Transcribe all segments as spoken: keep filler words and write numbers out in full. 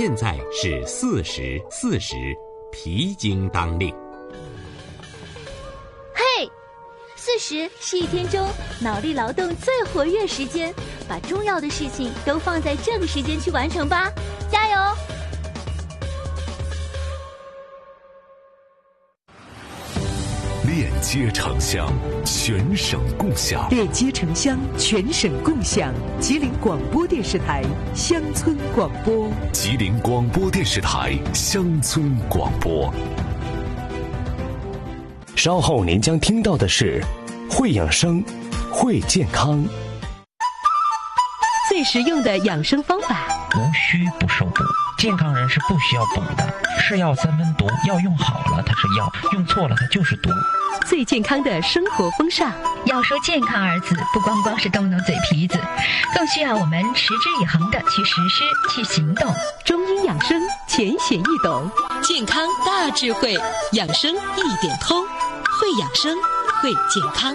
现在是四时四十，脾经当令。 嘿，四十是一天中脑力劳动最活跃时间，把重要的事情都放在这个时间去完成吧，加油！ 链接城乡，全省共享。 链接城乡，全省共享。吉林广播电视台乡村广播。 吉林广播电视台乡村广播。 稍后您将听到的是会养生，会健康。 最实用的养生方法。 无需不受补，健康人是不需要补的。是药三分毒，药用好了它是药，用错了它就是毒。 最健康的生活风尚。 要说健康二字，不光光是动动嘴皮子，更需要我们持之以恒的去实施、去行动。 中医养生浅显易懂， 健康大智慧，养生一点通，会养生，会健康。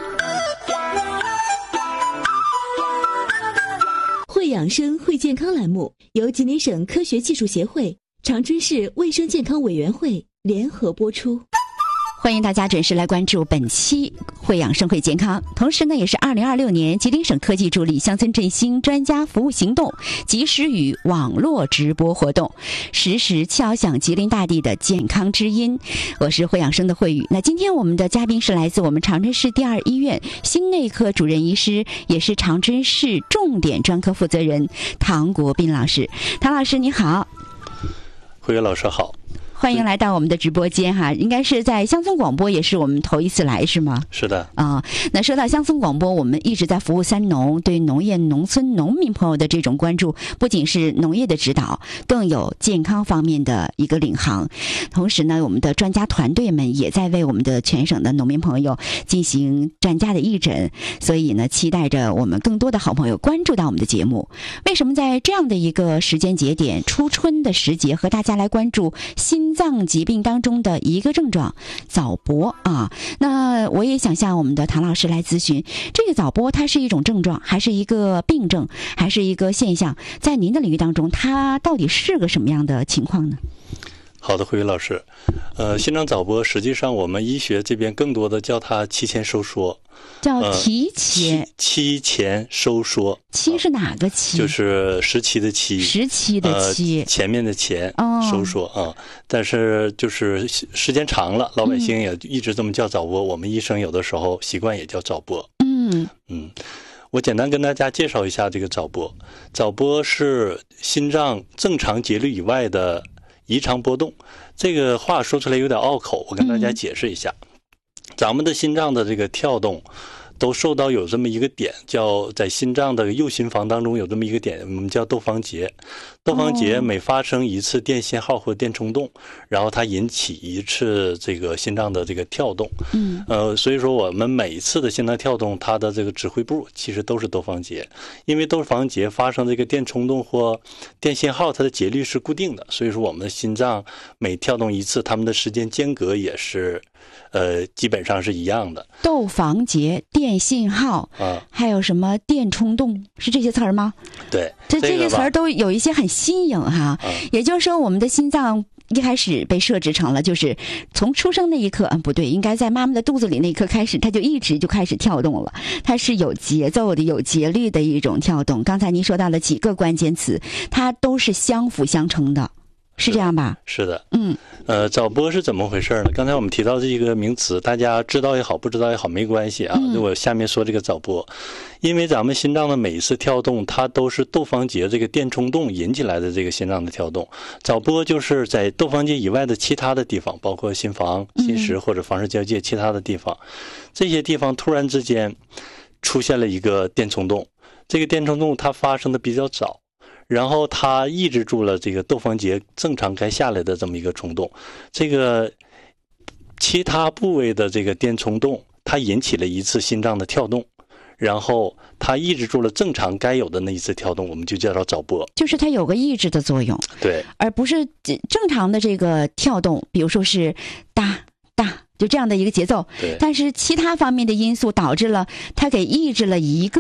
会养生会健康栏目由吉林省科学技术协会、长春市卫生健康委员会联合播出。 欢迎大家准时来关注本期会养生会健康，同时呢也是二零二六年吉林省科技助力乡村振兴专家服务行动及时雨网络直播活动，实时敲响吉林大地的健康之音。我是会养生的慧宇。那今天我们的嘉宾是来自我们长春市第二医院心内科主任医师，也是长春市重点专科负责人唐国斌老师。唐老师你好。 慧宇老师好。 欢迎来到我们的直播间哈，应该是在乡村广播，也是我们头一次来是吗？ 是的啊。那说到乡村广播，我们一直在服务三农，对农业农村农民朋友的这种关注，不仅是农业的指导，更有健康方面的一个领航。同时呢，我们的专家团队们也在为我们的全省的农民朋友进行专家的义诊，所以呢，期待着我们更多的好朋友关注到我们的节目。为什么在这样的一个时间节点，初春的时节，和大家来关注新心脏疾病当中的一个症状早搏啊？那我也想向我们的唐老师来咨询，这个早搏它是一种症状，还是一个病症，还是一个现象？在您的领域当中，它到底是个什么样的情况呢？ 好的，慧宇老师，呃，心脏早搏实际上我们医学这边更多的叫它期前收缩， 叫提前、呃、 期前收缩。 期是哪个期？ 就是时期的期， 时期的期， 呃、前面的前、 哦、 收缩啊。但是就是时间长了，老百姓也一直这么叫早搏、嗯、我们医生有的时候习惯也叫早搏。 嗯嗯，我简单跟大家介绍一下这个早搏。早搏是心脏正常节律以外的异常波动，这个话说出来有点拗口，我跟大家解释一下。嗯、咱们的心脏的这个跳动都受到有这么一个点，叫在心脏的右心房当中有这么一个点，我们叫窦房结。窦房结每发生一次电信号或电冲动，然后它引起一次这个心脏的这个跳动。 嗯， 呃，所以说我们每一次的心脏跳动，它的这个指挥部其实都是窦房结，因为窦房结发生这个电冲动或电信号，它的节律是固定的，所以说我们的心脏每跳动一次，它们的时间间隔也是。呃，基本上是一样的。 窦房结、电信号啊， 还有什么电冲动，是这些词儿吗？ 对， 这这些词儿都有一些很新颖哈。 嗯、 也就是说，我们的心脏一开始被设置成了，就是从出生那一刻，嗯，不对，应该在妈妈的肚子里那一刻开始，它就一直就开始跳动了。它是有节奏的、有节律的一种跳动。刚才您说到了几个关键词，它都是相辅相成的。是这样吧？ 是的， 嗯， 呃，早搏是怎么回事呢？刚才我们提到这个名词，大家知道也好，不知道也好，没关系啊。 嗯、 我下面说这个早搏，因为咱们心脏的每一次跳动，它都是窦房结这个电冲动引起来的这个心脏的跳动。早搏就是在窦房结以外的其他的地方，包括心房、心室或者房室交界其他的地方，嗯、这些地方突然之间出现了一个电冲动，这个电冲动它发生的比较早。然后它抑制住了这个窦房结正常该下来的这么一个冲动，这个其他部位的这个电冲动，它引起了一次心脏的跳动，然后它抑制住了正常该有的那一次跳动，我们就叫做早搏， 就是它有个抑制的作用， 对， 而不是正常的这个跳动，比如说是哒哒。就这样的一个节奏， 对， 但是其他方面的因素导致了它给抑制了一个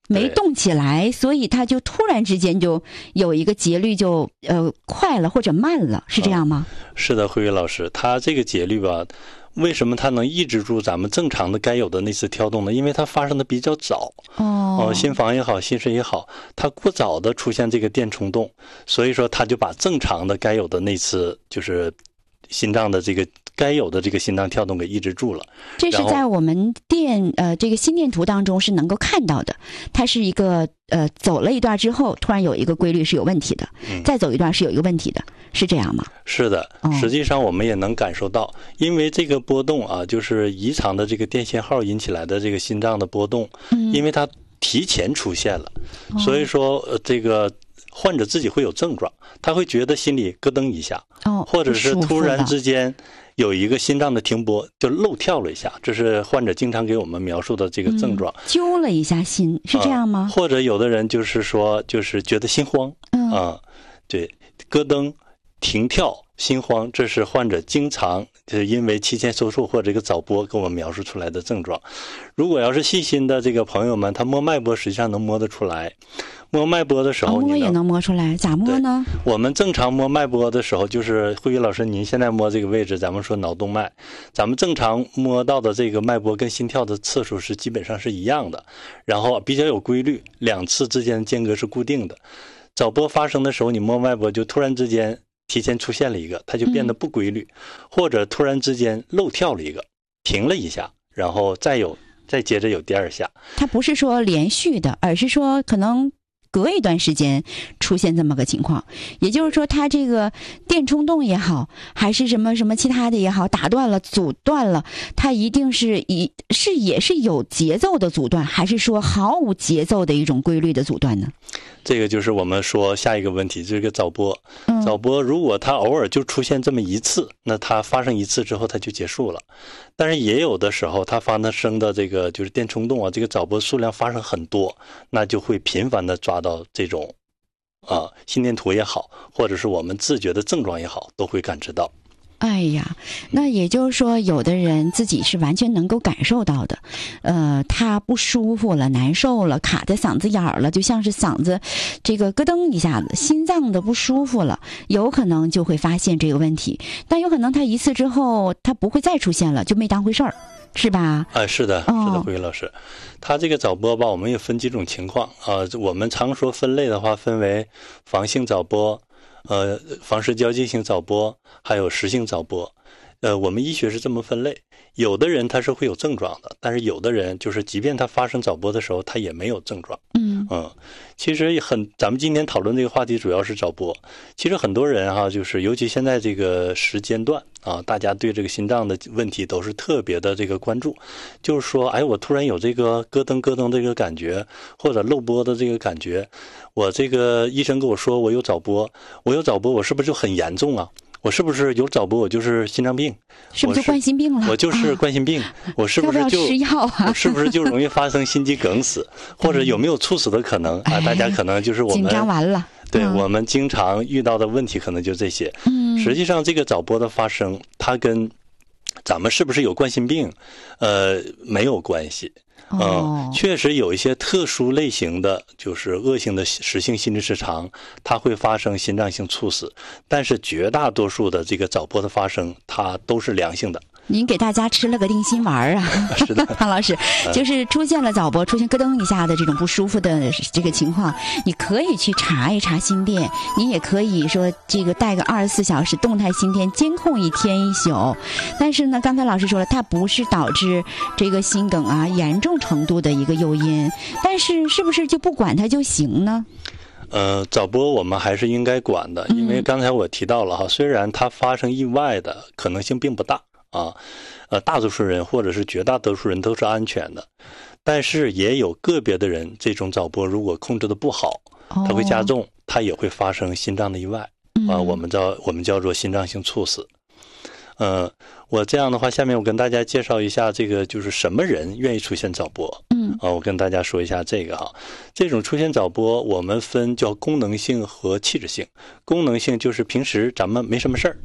没动起来，所以他就突然之间就有一个节律就呃快了或者慢了，是这样吗？ 嗯、是的，慧慧老师，他这个节律吧，为什么它能抑制住咱们正常的该有的那次跳动呢？因为它发生的比较早。 哦， 呃、心房也好，心室也好，它过早的出现这个电冲动，所以说它就把正常的该有的那次就是心脏的这个该有的这个心脏跳动给抑制住了。 这是在我们电呃这个心电图当中是能够看到的，它是一个呃走了一段之后，突然有一个规律是有问题的，嗯、再走一段是有一个问题的，是这样吗？ 是的，实际上我们也能感受到，哦、因为这个波动啊，就是异常的这个电信号引起来的这个心脏的波动，嗯、因为它提前出现了，哦、所以说呃这个患者自己会有症状，他会觉得心里咯噔一下， 哦、 或者是突然之间有一个心脏的停波，就漏跳了一下，这是患者经常给我们描述的这个症状。 嗯、揪了一下心，是这样吗？ 呃、或者有的人就是说，就是觉得心慌，嗯、呃、对，咯噔、停跳、心慌，这是患者经常就是因为期前手术或者这个早搏给我们描述出来的症状。如果要是细心的这个朋友们，他摸脉搏实际上能摸得出来。摸脉搏的时候， 哦、摸也能摸出来，咋摸呢？ 我们正常摸脉搏的时候，就是慧宇老师，您现在摸这个位置，咱们说脑动脉，咱们正常摸到的这个脉搏跟心跳的次数是基本上是一样的，然后比较有规律，两次之间的间隔是固定的。早搏发生的时候，你摸脉搏就突然之间提前出现了一个，它就变得不规律，嗯、或者突然之间漏跳了一个，停了一下，然后再有再接着有第二下。 它不是说连续的，而是说可能隔一段时间出现这么个情况，也就是说它这个电冲动也好，还是什么什么其他的也好，打断了阻断了，它一定是一是也是有节奏的阻断，还是说毫无节奏的一种规律的阻断呢？ 这个就是我们说下一个问题，这个早搏。嗯、早搏如果它偶尔就出现这么一次，那它发生一次之后它就结束了。但是也有的时候它发生的这个就是电冲动啊，这个早搏数量发生很多，那就会频繁的抓到这种啊心电图也好，或者是我们自觉的症状也好，都会感知到。 哎呀，那也就是说，有的人自己是完全能够感受到的，呃，他不舒服了、难受了、卡在嗓子眼儿了，就像是嗓子这个咯噔一下子，心脏的不舒服了，有可能就会发现这个问题，但有可能他一次之后，他不会再出现了，就没当回事儿。是吧？ 啊，是的，是的，慧宇老师，他这个早搏吧，我们也分几种情况啊、呃。我们常说分类的话，分为房性早搏、呃房室交界性早搏，还有实性早搏。呃，我们医学是这么分类。有的人他是会有症状的，但是有的人就是即便他发生早搏的时候，他也没有症状。嗯嗯，其实很，咱们今天讨论这个话题主要是早搏。其实很多人哈、啊，就是尤其现在这个时间段啊，大家对这个心脏的问题都是特别的这个关注。就是说，哎，我突然有这个咯噔咯噔这个感觉，或者漏波的这个感觉，我这个医生跟我说我有早搏，我有早搏，我是不是就很严重啊？我是不是有早搏？我就是心脏病， 是不是就冠心病了？ 我就是冠心病，啊、我是不是就要不要吃药啊？ 我是不是就容易发生心肌梗死，或者有没有猝死的可能啊？大家可能就是我们紧张完了， 对、 嗯、 我们经常遇到的问题可能就这些。嗯，实际上这个早搏的发生，它跟咱们是不是有冠心病，呃，没有关系。嗯，确实有一些特殊类型的，就是恶性的实性心律失常，它会发生心脏性猝死，但是绝大多数的这个早搏的发生，它都是良性的。 您给大家吃了个定心丸啊？ 是的， 汤老师，就是出现了早搏，出现咯噔一下的这种不舒服的这个情况，你可以去查一查心电，你也可以说这个带个二十四小时动态心电监控一天一宿。但是呢，刚才老师说了，它不是导致这个心梗啊严重程度的一个诱因，但是是不是就不管它就行呢？ 呃，早搏我们还是应该管的，因为刚才我提到了哈，虽然它发生意外的可能性并不大。啊，呃，大多数人或者是绝大多数人都是安全的，但是也有个别的人，这种早搏如果控制的不好，它会加重，它也会发生心脏的意外啊，我们叫我们叫做心脏性猝死。呃，我这样的话，下面我跟大家介绍一下这个就是什么人愿意出现早搏。嗯，啊，我跟大家说一下这个哈，这种出现早搏，我们分叫功能性和器质性。功能性就是平时咱们没什么事儿，嗯，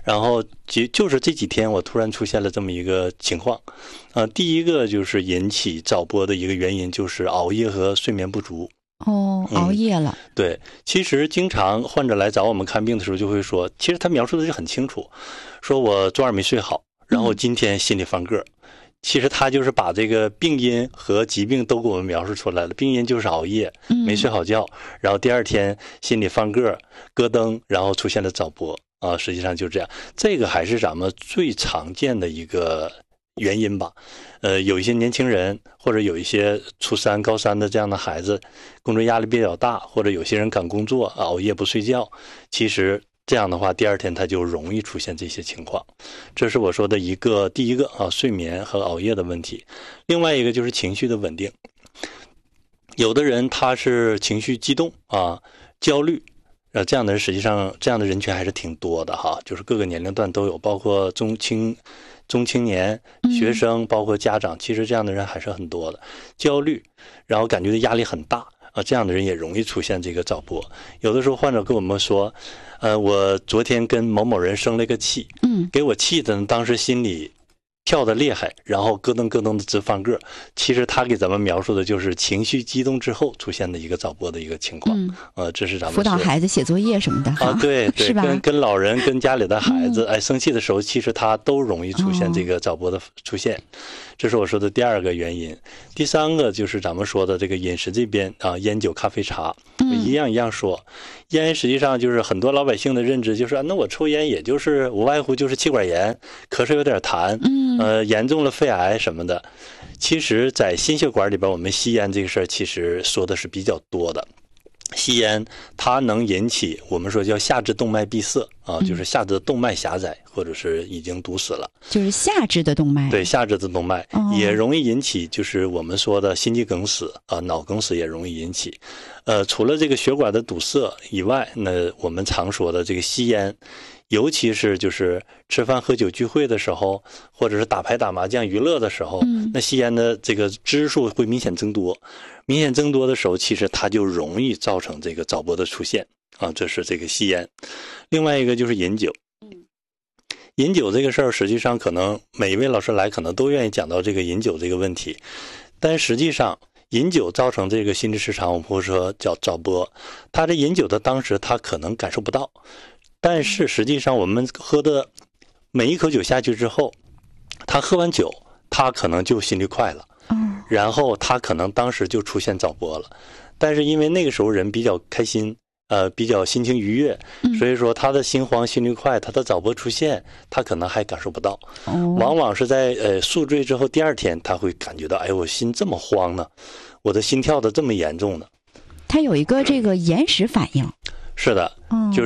然后就就是这几天我突然出现了这么一个情况，呃，第一个就是引起早搏的一个原因就是熬夜和睡眠不足。 哦，熬夜了、 嗯。对，其实经常患者来找我们看病的时候就会说，其实他描述的就很清楚，说我昨晚没睡好，然后今天心里翻个、嗯、其实他就是把这个病因和疾病都给我们描述出来了。病因就是熬夜，没睡好觉，嗯、然后第二天心里翻个咯噔，然后出现了早搏啊，实际上就这样。这个还是咱们最常见的一个原因吧。呃，有一些年轻人或者有一些初三高三的这样的孩子，工作压力比较大，或者有些人赶工作熬夜不睡觉，其实这样的话第二天他就容易出现这些情况。这是我说的一个第一个啊，睡眠和熬夜的问题。另外一个就是情绪的稳定，有的人他是情绪激动啊，焦虑，呃，这样的人实际上这样的人群还是挺多的哈，就是各个年龄段都有，包括中青中青年、学生，包括家长，其实这样的人还是很多的。焦虑，然后感觉压力很大啊，这样的人也容易出现这个早搏。有的时候患者跟我们说，呃，我昨天跟某某人生了个气，嗯，给我气的当时心里跳得厉害，然后咯噔咯噔的直翻个。其实他给咱们描述的就是情绪激动之后出现的一个早搏的一个情况。嗯，呃，这是咱们辅导孩子写作业什么的啊，对对， 是吧？ 跟跟老人、跟家里的孩子，嗯、哎，生气的时候，其实他都容易出现这个早搏的出现。哦，这是我说的第二个原因。第三个就是咱们说的这个饮食这边啊，烟酒咖啡茶，我一样一样说。烟实际上就是很多老百姓的认知就是，啊、那我抽烟也就是无外乎就是气管炎，咳嗽有点痰，嗯，呃，严重了肺癌什么的。其实，在心血管里边，我们吸烟这个事儿其实说的是比较多的。吸烟它能引起我们说叫下肢动脉闭塞啊，就是下肢动脉狭窄或者是已经堵死了， 就是下肢的动脉。 对，下肢的动脉、哦、也容易引起就是我们说的心肌梗死啊，脑梗死也容易引起。呃，除了这个血管的堵塞以外，那我们常说的这个吸烟，尤其是就是吃饭喝酒聚会的时候，或者是打牌打麻将娱乐的时候，嗯、那吸烟的这个支数会明显增多。明显增多的时候，其实它就容易造成这个早搏的出现啊，这是这个吸烟。另外一个就是饮酒，饮酒这个事儿，实际上可能每一位老师来可能都愿意讲到这个饮酒这个问题，但实际上饮酒造成这个心律失常，我们会说叫早搏。他这饮酒的当时他可能感受不到，但是实际上我们喝的每一口酒下去之后，他喝完酒，他可能就心率快了。然后他可能当时就出现早搏了，但是因为那个时候人比较开心，呃，比较心情愉悦，所以说他的心慌心率快，他的早搏出现，他可能还感受不到。往往是在呃宿醉之后第二天，他会感觉到，哎，我心这么慌呢，我的心跳的这么严重呢。 他有一个这个延时反应。 是的，就是。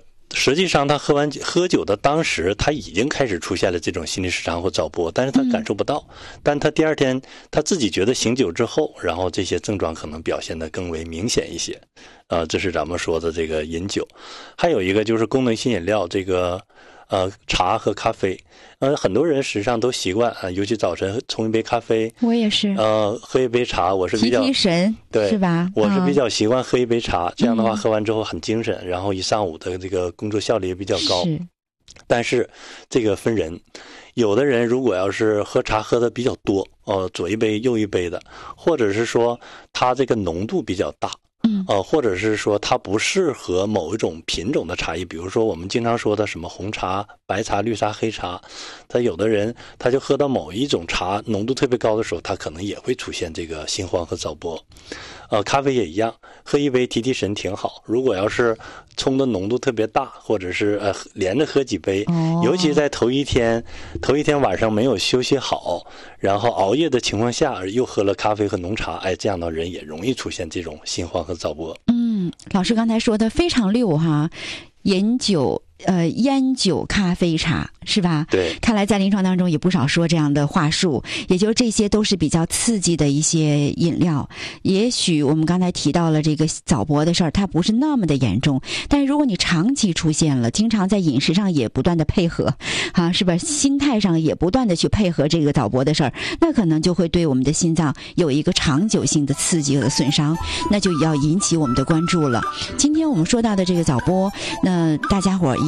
实际上他喝完喝酒的当时他已经开始出现了这种心律失常或早搏，但是他感受不到、嗯、但他第二天他自己觉得醒酒之后，然后这些症状可能表现得更为明显一些啊、呃，这是咱们说的这个饮酒。还有一个就是功能性饮料，这个呃茶和咖啡，呃很多人实际上都习惯啊，尤其早晨冲一杯咖啡， 我也是， 呃喝一杯茶，我是比较提提神， 对， 是吧？ 我是比较习惯喝一杯茶、嗯、这样的话喝完之后很精神，然后一上午的这个工作效率也比较高。是，但是这个分人，有的人如果要是喝茶喝的比较多，呃左一杯右一杯的，或者是说他这个浓度比较大，嗯，呃，或者是说它不适合某一种品种的茶叶，比如说我们经常说的什么红茶、白茶、绿茶、黑茶，他有的人他就喝到某一种茶浓度特别高的时候，他可能也会出现这个心慌和早搏。呃，咖啡也一样，喝一杯提提神挺好。如果要是冲的浓度特别大，或者是呃连着喝几杯，哦、尤其在头一天头一天晚上没有休息好，然后熬夜的情况下，又喝了咖啡和浓茶，哎，这样的人也容易出现这种心慌和早搏。 嗯，老师刚才说的非常溜哈，饮酒。呃，烟酒咖啡茶是吧？ 对， 看来在临床当中也不少说这样的话术，也就这些都是比较刺激的一些饮料。也许我们刚才提到了这个早搏的事儿，它不是那么的严重，但是如果你长期出现了，经常在饮食上也不断的配合，啊，是吧？心态上也不断的去配合这个早搏的事儿，那可能就会对我们的心脏有一个长久性的刺激和损伤，那就要引起我们的关注了。今天我们说到的这个早搏，那大家伙儿一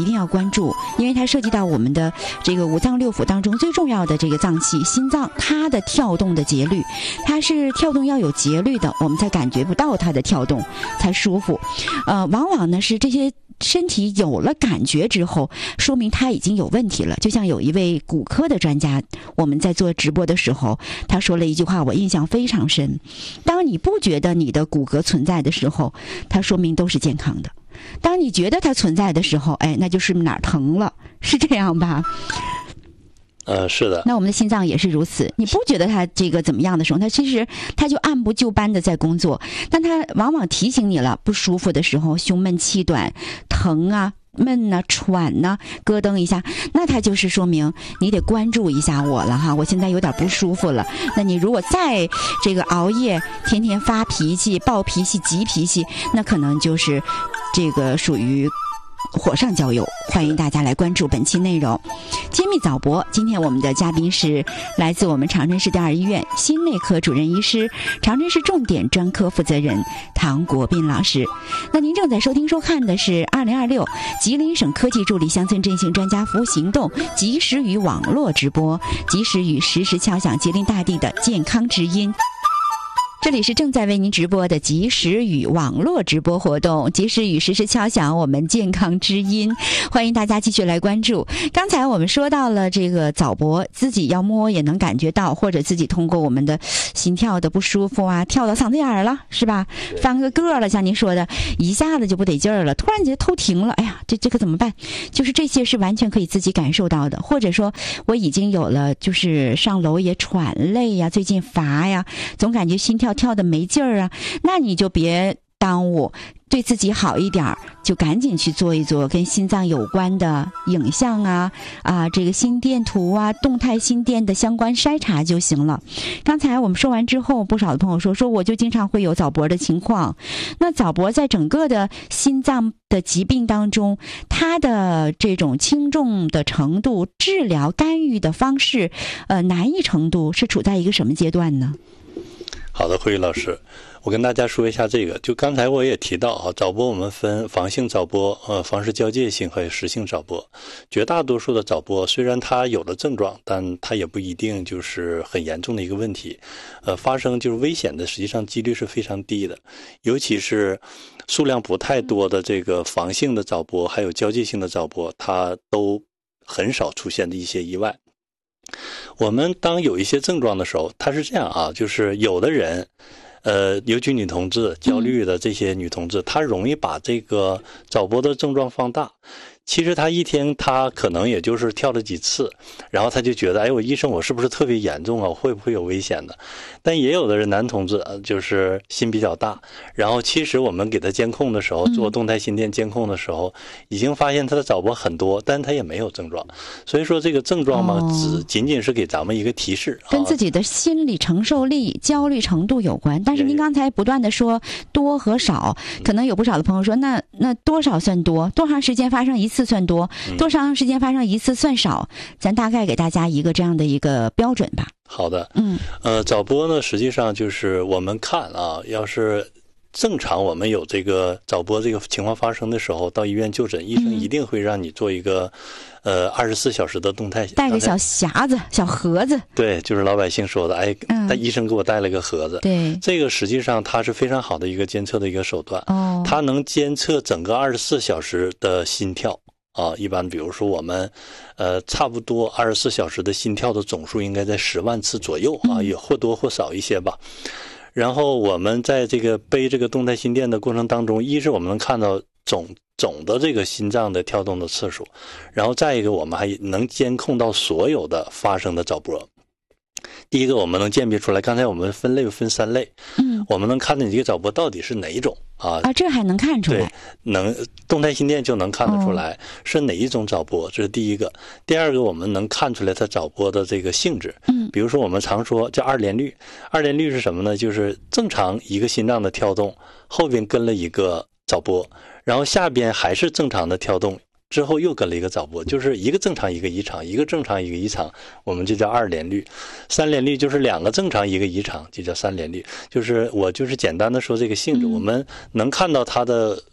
一定要关注，因为它涉及到我们的这个五脏六腑当中最重要的这个脏器心脏，它的跳动的节律，它是跳动要有节律的，我们才感觉不到它的跳动才舒服。呃，往往呢是这些身体有了感觉之后，说明它已经有问题了。就像有一位骨科的专家，我们在做直播的时候，他说了一句话，我印象非常深：当你不觉得你的骨骼存在的时候，它说明都是健康的；当你觉得它存在的时候，哎，那就是哪儿疼了，是这样吧？ 呃，是的。 那我们的心脏也是如此，你不觉得它这个怎么样的时候，它其实它就按部就班的在工作，但它往往提醒你了不舒服的时候，胸闷气短、疼啊、闷呐、啊、喘呐、啊，咯噔一下，那它就是说明你得关注一下我了哈，我现在有点不舒服了。那你如果再这个熬夜，天天发脾气、暴脾气、急脾气，那可能就是这个属于火上浇油。欢迎大家来关注本期内容。揭秘早博，今天我们的嘉宾是来自我们长春市第二医院心内科主任医师、长春市重点专科负责人唐国斌老师。那您正在收听收看的是二零二六吉林省科技助力乡村振兴专家服务行动及时雨网络直播，及时雨实时敲响吉林大地的健康之音。这里是正在为您直播的及时雨网络直播活动，及时雨实时敲响我们健康之音，欢迎大家继续来关注。刚才我们说到了这个早搏，自己要摸也能感觉到，或者自己通过我们的心跳的不舒服啊，跳到嗓子眼儿了，是吧？翻个个了，像您说的，一下子就不得劲儿了，突然间头停了，哎呀，这这可怎么办？就是这些是完全可以自己感受到的。或者说我已经有了，就是上楼也喘累呀，最近乏呀，总感觉心跳跳的没劲儿啊，那你就别耽误，对自己好一点，就赶紧去做一做跟心脏有关的影像啊啊，这个心电图啊，动态心电的相关筛查就行了。刚才我们说完之后，不少的朋友说说我就经常会有早搏的情况。那早搏在整个的心脏的疾病当中，它的这种轻重的程度、治疗干预的方式，呃，难易程度是处在一个什么阶段呢？ 好的，慧宇老师，我跟大家说一下这个。就刚才我也提到啊，早搏我们分防性早搏、呃房室交界性和实性早搏。绝大多数的早搏虽然它有了症状，但它也不一定就是很严重的一个问题。呃，发生就是危险的，实际上几率是非常低的。尤其是数量不太多的这个防性的早搏，还有交界性的早搏，它都很少出现的一些意外。我们当有一些症状的时候，它是这样啊，就是有的人呃，尤其女同志焦虑的这些女同志，她容易把这个早搏的症状放大。其实她一天她可能也就是跳了几次，然后她就觉得，哎，我医生我是不是特别严重啊？我会不会有危险的？但也有的人男同志就是心比较大，然后其实我们给他监控的时候，做动态心电监控的时候，已经发现他的早搏很多，但他也没有症状。所以说这个症状嘛，只仅仅是给咱们一个提示， 跟自己的心理承受力、焦虑程度有关。但是您刚才不断的说多和少，可能有不少的朋友说，那那多少算多？多长时间发生一次算多？多长时间发生一次算少？咱大概给大家一个这样的一个标准吧。 好的，嗯，呃，早搏呢，实际上就是我们看啊，要是正常我们有这个早搏这个情况发生的时候，到医院就诊，医生一定会让你做一个呃二十四小时的动态， 带个小匣子、小盒子。 对，就是老百姓说的，哎，嗯、医生给我带了个盒子。 对， 这个实际上它是非常好的一个监测的一个手段。哦，它能监测整个二十四小时的心跳。啊，一般比如说我们，呃，差不多二十四小时的心跳的总数应该在十万次左右啊，也或多或少一些吧。然后我们在这个背这个动态心电的过程当中，一是我们能看到总总的这个心脏的跳动的次数，然后再一个我们还能监控到所有的发生的早搏。第一个我们能鉴别出来，刚才我们分类分三类，嗯，我们能看到你这个早搏到底是哪一种啊？ 啊，这还能看出来？ 对，能动态心电就能看得出来、哦、是哪一种早搏，这是第一个。第二个，我们能看出来它早搏的这个性质，嗯，比如说我们常说叫二连律，二连律是什么呢？就是正常一个心脏的跳动，后边跟了一个早搏，然后下边还是正常的跳动。之后又跟了一个早搏，就是一个正常一个异常，一个正常一个异常，我们就叫二连律。三连律就是两个正常一个异常，就叫三连律。就是我就是简单的说这个性质，嗯、我们能看到它的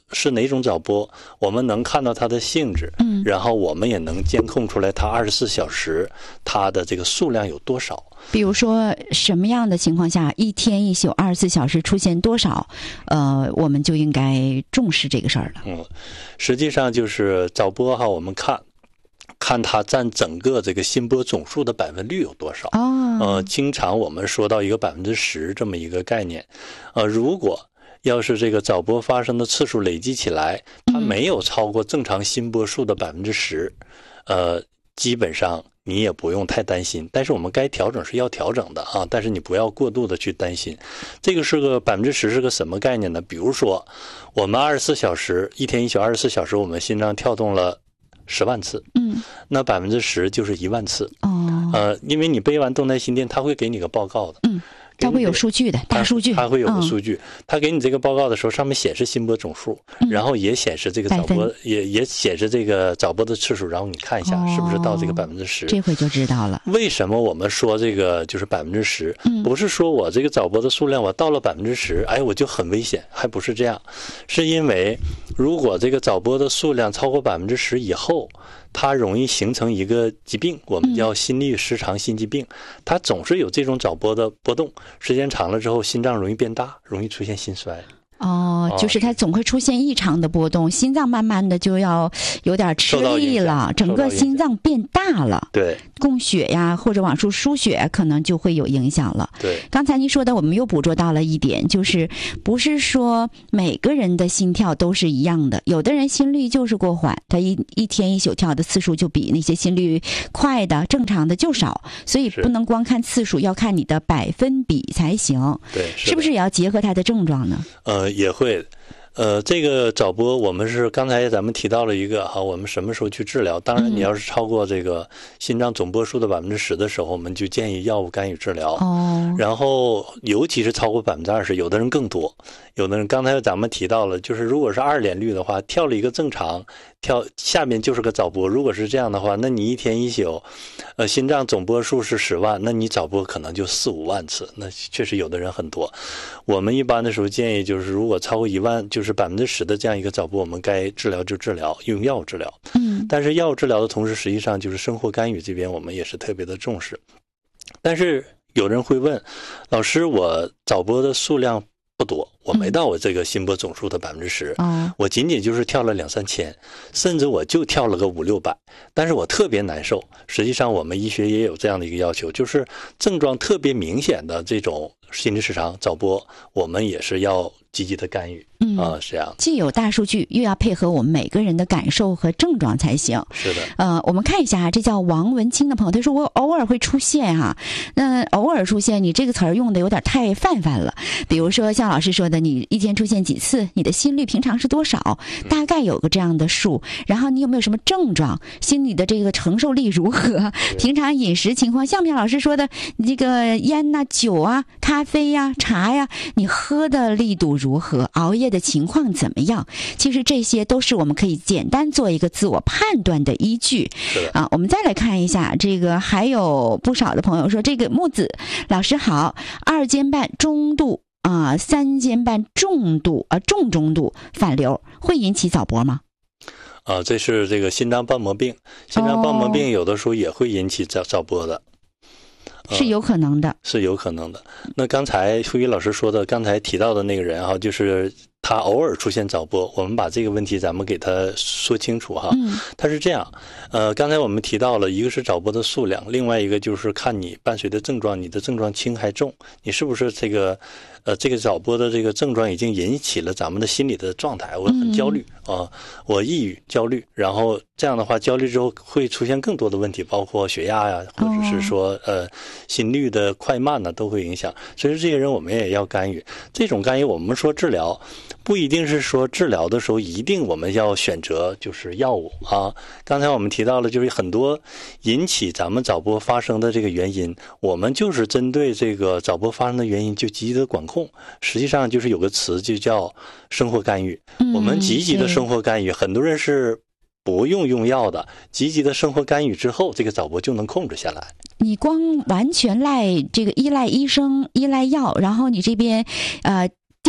是哪种早播，我们能看到它的性质，嗯，然后我们也能监控出来它二十四小时它的这个数量有多少。 比如说什么样的情况下，一天一宿二十四小时出现多少，呃，我们就应该重视这个事儿了。 嗯，实际上就是早播哈，我们看。看它占整个这个新播总数的百分率有多少。哦，呃，经常我们说到一个百分之十这么一个概念，呃，如果要是这个早播发生的次数累积起来，它没有超过正常新播数的百分之十，呃，基本上你也不用太担心。但是我们该调整是要调整的啊，但是你不要过度的去担心。这个是个百分之十是个什么概念呢？比如说，我们二十四小时一天一宿二十四小时，我们心脏跳动了十万次，嗯，那百分之十就是一万次，哦，呃，因为你背完动态心电，他会给你个报告的，嗯， 它会有数据的，大数据， 它会有个数据，他、嗯、给你这个报告的时候，上面显示新播总数，嗯、然后也显示这个早播，也也显示这个早播的次数，然后你看一下、哦、是不是到这个百分之十， 这回就知道了。 为什么我们说这个就是百分之十？不是说我这个早播的数量我到了百分之十，哎，我就很危险，还不是这样，是因为如果这个早播的数量超过百分之十以后，它容易形成一个疾病，我们叫心律失常心肌病。它总是有这种早播的波动，时间长了之后，心脏容易变大，容易出现心衰。 哦，就是它总会出现异常的波动，心脏慢慢的就要有点吃力了，整个心脏变大了， 对， 供血呀或者往出输血可能就会有影响了。 对， 刚才您说的我们又捕捉到了一点，就是不是说每个人的心跳都是一样的，有的人心率就是过缓，他一一天一宿跳的次数就比那些心率快的正常的就少，所以不能光看次数，要看你的百分比才行。 对， 是不是也要结合它的症状呢？ 呃也会，呃，这个早播我们是刚才咱们提到了一个哈，我们什么时候去治疗？当然，你要是超过这个心脏总波数的百分之十的时候，我们就建议药物干预治疗。哦。然后，尤其是超过百分之二十，有的人更多，有的人刚才咱们提到了，就是如果是二连率的话，跳了一个正常，跳下面就是个早播。如果是这样的话，那你一天一宿，呃，心脏总波数是十万，那你早播可能就四五万次，那确实有的人很多。我们一般的时候建议就是，如果超过一万，就是百分之十的这样一个早播，我们该治疗就治疗，用药物治疗。嗯。但是药物治疗的同时，实际上就是生活干预这边我们也是特别的重视。但是有人会问，老师，我早播的数量不多，我没到我这个心波总数的百分之十，我仅仅就是跳了两三千，甚至我就跳了个五六百，但是我特别难受。实际上，我们医学也有这样的一个要求，就是症状特别明显的这种心律失常早播，我们也是要积极的干预。嗯啊，是这样。 既有大数据，又要配合我们每个人的感受和症状才行。 是的。 呃，我们看一下，这叫王文清的朋友，他说我偶尔会出现哈、啊，那偶尔出现，你这个词儿用的有点太泛泛了。比如说像老师说的，你一天出现几次，你的心率平常是多少，大概有个这样的数，然后你有没有什么症状，心理的这个承受力如何，平常饮食情况，像不像老师说的，你这个烟呐、酒啊、咖啡呀、茶呀，你喝的力度如何，熬夜的情况怎么样？其实这些都是我们可以简单做一个自我判断的依据。啊，我们再来看一下，这个还有不少的朋友说，这个木子老师好，二尖瓣中度啊、呃，三尖瓣重度啊、呃、重中度反流会引起早搏吗？ 啊，这是这个心脏瓣膜病，心脏瓣膜病有的时候也会引起早早搏的。 是有可能的、嗯， 是有可能的。那刚才傅宇老师说的，刚才提到的那个人哈，就是他偶尔出现早搏，我们把这个问题咱们给他说清楚哈。嗯，他是这样，呃，刚才我们提到了一个是早搏的数量，另外一个就是看你伴随的症状，你的症状轻还重，你是不是这个呃这个早搏的这个症状已经引起了咱们的心理的状态，我很焦虑啊、嗯呃，我抑郁焦虑，然后这样的话焦虑之后会出现更多的问题，包括血压呀，或者是说、哦、呃心率的快慢呢都会影响，所以这些人我们也要干预。这种干预我们说治疗不一定是说治疗的时候一定我们要选择就是药物啊。刚才我们提到了，就是很多引起咱们早搏发生的这个原因，我们就是针对这个早搏发生的原因就积极的管控。实际上就是有个词就叫生活干预。嗯、我们积极的生活干预，很多人是不用用药的，积极的生活干预之后，这个早搏就能控制下来。 你光完全赖这个依赖医生、依赖药，然后你这边呃。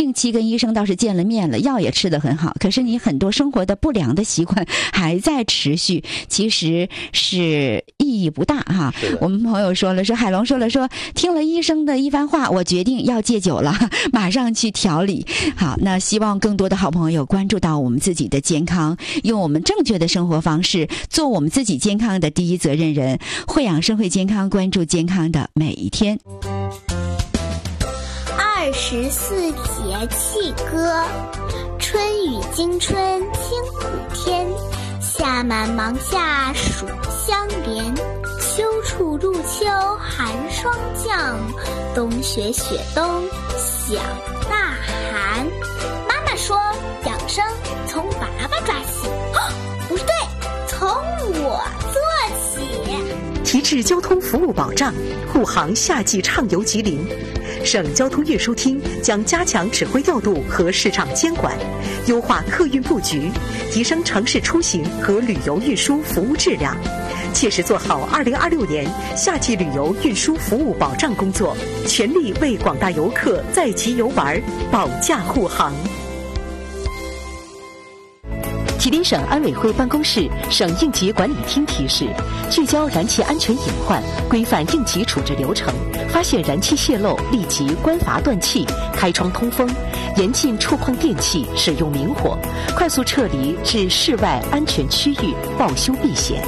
定期跟医生倒是见了面了，药也吃得很好，可是你很多生活的不良的习惯还在持续，其实是意义不大哈。我们朋友说了，说海龙说了，说听了医生的一番话，我决定要戒酒了，马上去调理。好，那希望更多的好朋友关注到我们自己的健康，用我们正确的生活方式做我们自己健康的第一责任人。会养生会健康，关注健康的每一天。 二十四节气歌，春雨惊春清谷天，夏满芒夏暑相连，秋处入秋寒霜降，冬雪雪冬响大寒。妈妈说养生从娃娃抓起，哦，不对，从我做起。 提质交通服务保障，护航夏季畅游吉林。省交通运输厅将加强指挥调度和市场监管，优化客运布局，提升城市出行和旅游运输服务质量，切实做好二零二六年夏季旅游运输服务保障工作，全力为广大游客在吉游玩保驾护航。吉林省安委会办公室、省应急管理厅提示：聚焦燃气安全隐患，规范应急处置流程，发现燃气泄漏，立即关阀断气，开窗通风，严禁触碰电器，使用明火，快速撤离至室外安全区域，报修避险。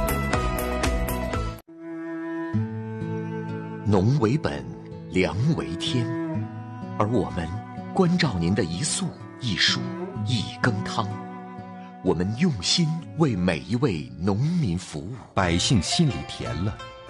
农为本，粮为天，而我们关照您的一粟一蔬一羹汤。我们用心为每一位农民服务， 百姓心里甜了。